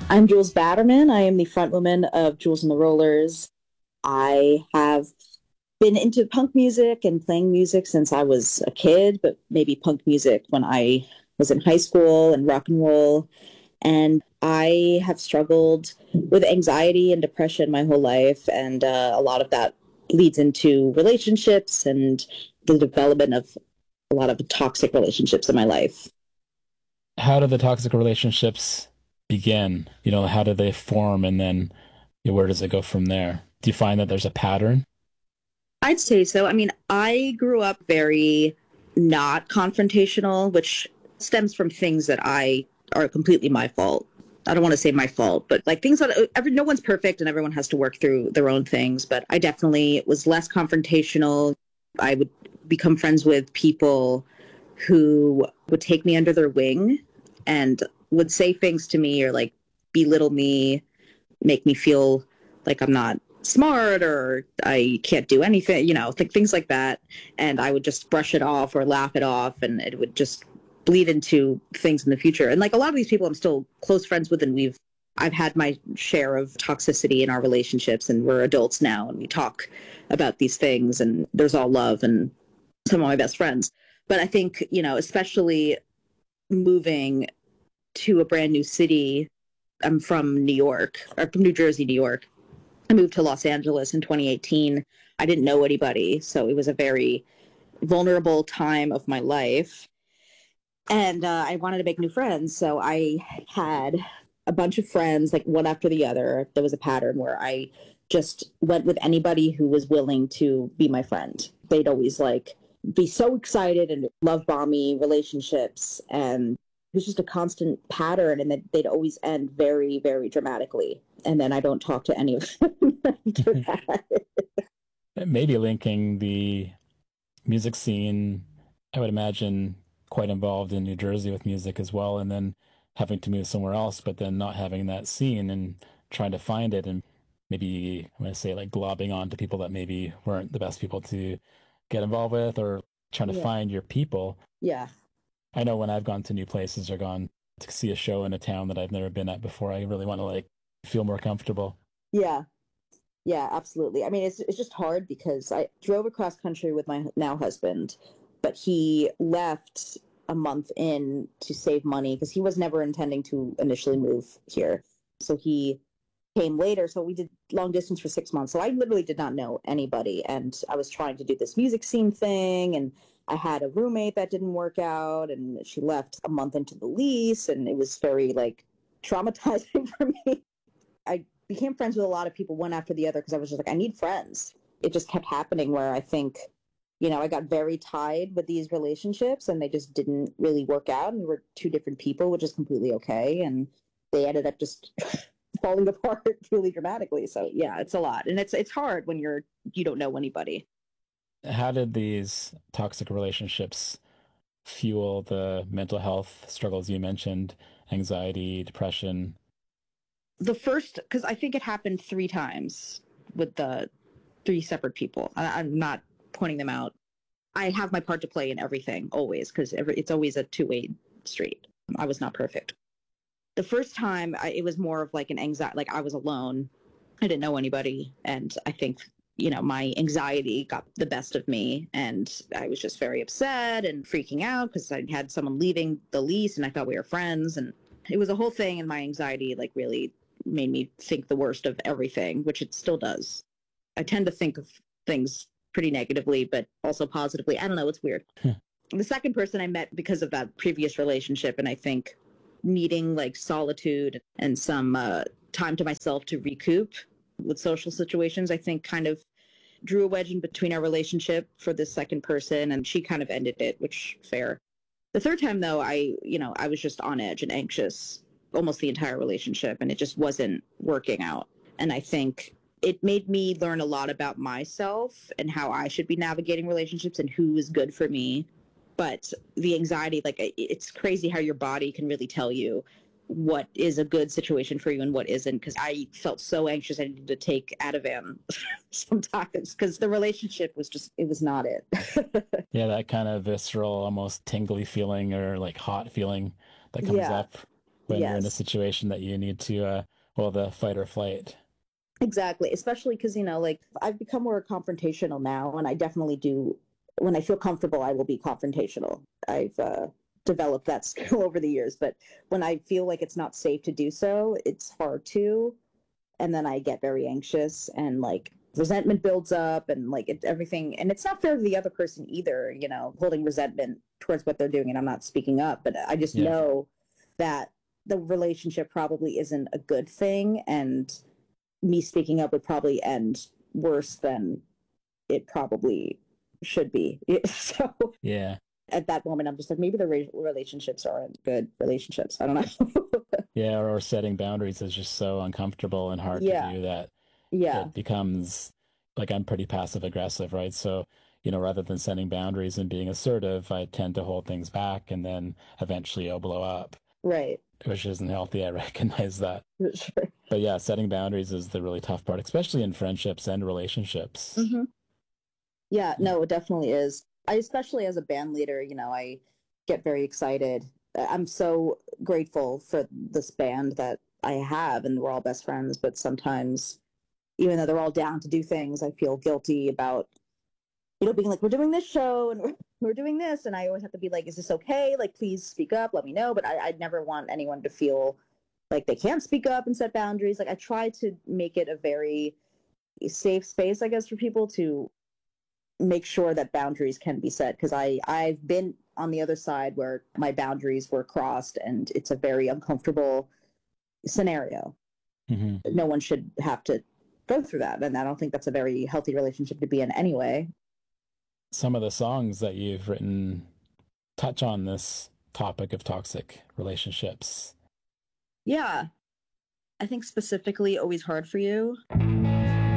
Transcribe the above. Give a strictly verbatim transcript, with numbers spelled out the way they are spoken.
I'm Jules Batterman. I am the frontwoman of Jules and the Rollers. I have been into punk music and playing music since I was a kid, but maybe punk music when I was in high school and rock and roll. And I have struggled with anxiety and depression my whole life. And uh, a lot of that leads into relationships and the development of a lot of toxic relationships in my life. How do the toxic relationships begin? You know, how do they form and then you know, where does it go from there? Do you find that there's a pattern? I'd say so. I mean, I grew up very not confrontational, which stems from things that I are completely my fault. I don't want to say my fault, but like things that every no one's perfect and everyone has to work through their own things. But I definitely was less confrontational. I would become friends with people who would take me under their wing and would say things to me or like belittle me, make me feel like I'm not smart or I can't do anything, you know, th- things like that. And I would just brush it off or laugh it off, and it would just bleed into things in the future. And like a lot of these people I'm still close friends with, and we've I've had my share of toxicity in our relationships, and we're adults now, and we talk about these things, and there's all love and some of my best friends. But I think, you know, especially moving to a brand new city. I'm from New York, or from New Jersey, New York. I moved to Los Angeles in twenty eighteen. I didn't know anybody, so it was a very vulnerable time of my life. And uh, I wanted to make new friends, so I had a bunch of friends, like one after the other. There was a pattern where I just went with anybody who was willing to be my friend. They'd always like be so excited and love bomb me relationships, and it was just a constant pattern, and that they'd always end very, very dramatically. And then I don't talk to any of them after that. Maybe linking the music scene, I would imagine quite involved in New Jersey with music as well, and then having to move somewhere else, but then not having that scene and trying to find it and maybe I'm gonna say like globbing on to people that maybe weren't the best people to get involved with or trying to Yeah. find your people. Yeah. I know when I've gone to new places or gone to see a show in a town that I've never been at before, I really want to like feel more comfortable. Yeah. Yeah, absolutely. I mean, it's it's just hard because I drove across country with my now husband, but he left a month in to save money because he was never intending to initially move here. So he came later. So we did long distance for six months. So I literally did not know anybody, and I was trying to do this music scene thing, and I had a roommate that didn't work out, and she left a month into the lease, and it was very like traumatizing for me. I became friends with a lot of people one after the other because I was just like, I need friends. It just kept happening where I think, you know, I got very tied with these relationships and they just didn't really work out. And we were two different people, which is completely okay. And they ended up just falling apart really dramatically. So yeah, it's a lot. And it's it's hard when you're you don't know anybody. How did these toxic relationships fuel the mental health struggles you mentioned, anxiety, depression? The first, because I think it happened three times with the three separate people. I, I'm not pointing them out. I have my part to play in everything always because it's always a two way street. I was not perfect. The first time, I, it was more of like an anxiety, like I was alone. I didn't know anybody, and I think you know my anxiety got the best of me, and I was just very upset and freaking out because I had someone leaving the lease, and I thought we were friends, and it was a whole thing. And my anxiety like really made me think the worst of everything, which it still does. I tend to think of things pretty negatively, but also positively. I don't know. It's weird. The second person I met because of that previous relationship, and I think needing like solitude and some uh, time to myself to recoup with social situations, I think kind of drew a wedge in between our relationship for this second person, and she kind of ended it, which fair. The third time though, I, you know, I was just on edge and anxious almost the entire relationship, and it just wasn't working out. And I think it made me learn a lot about myself and how I should be navigating relationships and who is good for me. But the anxiety, like it's crazy how your body can really tell you what is a good situation for you and what isn't. Because I felt so anxious, I needed to take Ativan sometimes because the relationship was just, it was not it. Yeah, that kind of visceral, almost tingly feeling or like hot feeling that comes Yeah. up. when you're in a Yes. situation that you need to, uh, well, the fight or flight. Exactly, especially because, you know, like I've become more confrontational now, and I definitely do. When I feel comfortable, I will be confrontational. I've uh, developed that skill over the years, but when I feel like it's not safe to do so, it's hard to. And then I get very anxious, and like resentment builds up, and like it, everything. And it's not fair to the other person either, you know, holding resentment towards what they're doing, and I'm not speaking up, but I just Yeah. know that the relationship probably isn't a good thing, and me speaking up would probably end worse than it probably should be. So Yeah. at that moment, I'm just like, maybe the re- relationships aren't good relationships. I don't know. Yeah. Or setting boundaries is just so uncomfortable and hard to Yeah. do that Yeah. it becomes like I'm pretty passive aggressive, right? So, you know, rather than setting boundaries and being assertive, I tend to hold things back and then eventually it'll blow up, Right. which isn't healthy. I recognize that. Sure. But yeah, setting boundaries is the really tough part, especially in friendships and relationships. Hmm. Yeah. Yeah. No, it definitely is. I, especially as a band leader, you know, I get very excited. I'm so grateful for this band that I have, and we're all best friends, but sometimes, even though they're all down to do things, I feel guilty about, you know, being like, we're doing this show and we're, we're doing this. And I always have to be like, is this okay? Like, please speak up, let me know. But I, I'd never want anyone to feel like they can't speak up and set boundaries. Like, I try to make it a very safe space, I guess, for people to make sure that boundaries can be set. Cause I, I've been on the other side where my boundaries were crossed, and it's a very uncomfortable scenario. Hmm. No one should have to go through that. And I don't think that's a very healthy relationship to be in anyway. Some of the songs that you've written touch on this topic of toxic relationships. Yeah. I think specifically Always Hard for You.